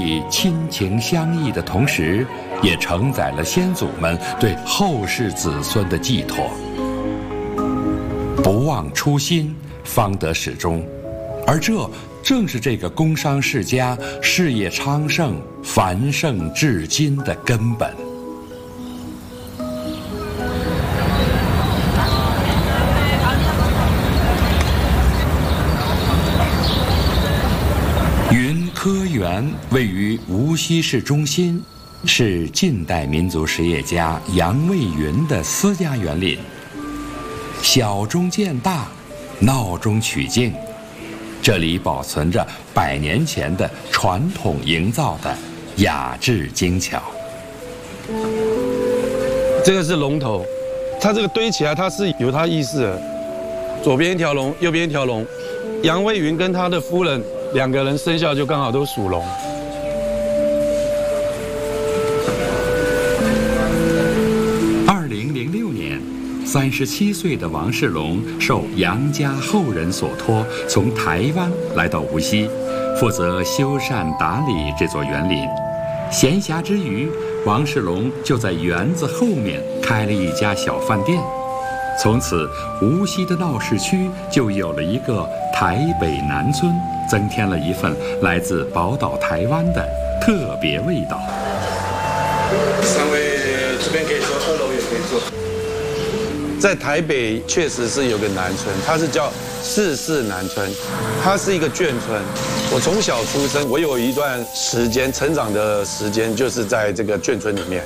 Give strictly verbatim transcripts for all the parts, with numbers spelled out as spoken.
里亲情相依的同时，也承载了先祖们对后世子孙的寄托。不忘初心，方得始终，而这正是这个工商世家事业昌盛、繁盛至今的根本。云科园位于无锡市中心，是近代民族实业家杨卫云的私家园林。小中见大，闹中取静，这里保存着百年前的传统营造的雅致精巧。 这个是龙头，它这个堆起来它是有它意思的，左边一条龙，右边一条龙。杨卫云跟他的夫人两个人生肖就刚好都属龙。 三十七岁的王世龙受杨家后人所托，从台湾来到无锡，负责修缮打理这座园林。闲暇之余，王世龙就在园子后面开了一家小饭店。从此，无锡的闹市区就有了一个台北南村，增添了一份来自宝岛台湾的特别味道。 三位这边可以坐，二楼也可以坐。 在台北确实是有个南村，它是叫四四南村，它是一个眷村。我从小出生，我有一段时间成长的时间就是在这个眷村里面。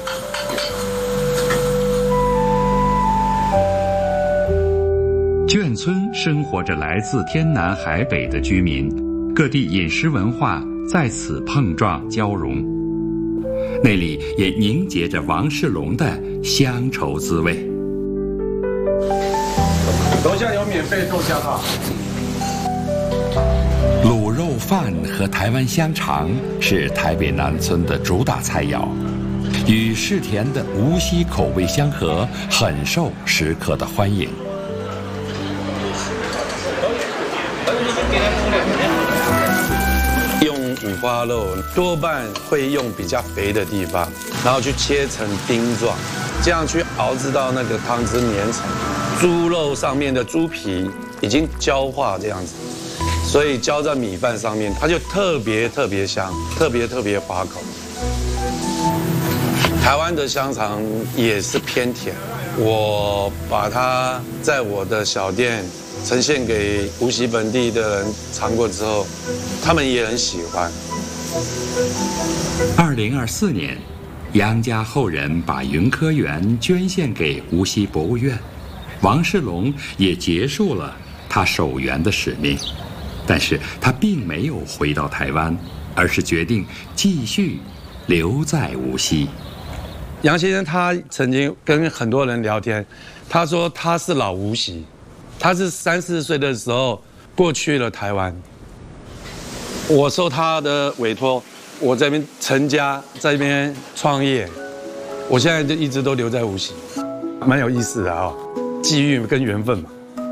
眷村生活着来自天南海北的居民，各地饮食文化在此碰撞交融，那里也凝结着王世龙的乡愁滋味。 楼下有免费豆浆啊！ 卤肉饭和台湾香肠是台北南村的主打菜肴，与世田的无锡口味相合，很受食客的欢迎。 用五花肉多半会用比较肥的地方，然后去切成丁状，这样去熬制到那个汤汁粘稠。猪肉上面的猪皮已经焦化这样子，所以浇在米饭上面，它就特别特别香，特别特别滑口。台湾的香肠也是偏甜，我把它在我的小店呈现给无锡本地的人尝过之后，他们也很喜欢。 二零二四年，杨家后人把云科园捐献给无锡博物院。王世龙也结束了他守园的使命，但是他并没有回到台湾，而是决定继续留在无锡。 杨先生他曾经跟很多人聊天，他说他是老无锡，他是三四十岁的时候过去了台湾。我受他的委托，我在这边成家，在这边创业，我现在就一直都留在无锡，蛮有意思的啊、哦。际遇跟缘分嘛。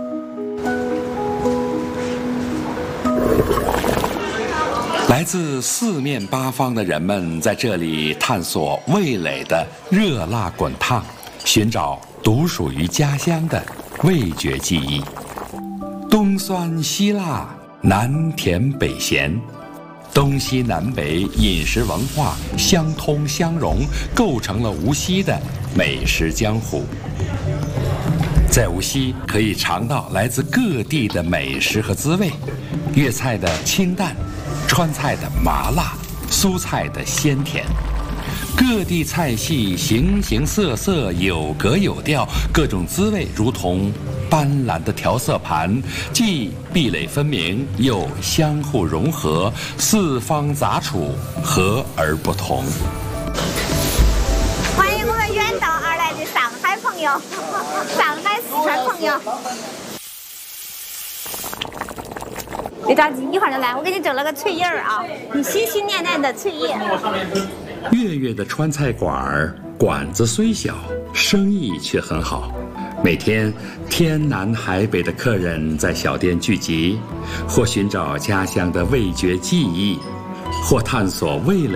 来自四面八方的人们在这里探索味蕾的热辣滚烫，寻找独属于家乡的味觉记忆。东酸西辣，南甜北咸，东西南北饮食文化相通相融，构成了无锡的美食江湖。在无锡可以尝到来自各地的美食和滋味，粤菜的清淡，川菜的麻辣，苏菜的鲜甜，各地菜系形形色色，有格有调，各种滋味如同斑斓的调色盘，既壁垒分明，又相互融合，四方杂处，和而不同。 欢迎我们远道而来的上海朋友，上海四川朋友。别着急，一会儿就来。我给你整了个脆叶儿啊，你心心念念的脆叶。 粤粤的川菜馆儿，馆子虽小，生意却很好。每天天南海北的客人在小店聚集，或寻找家乡的味觉记忆，或探索味蕾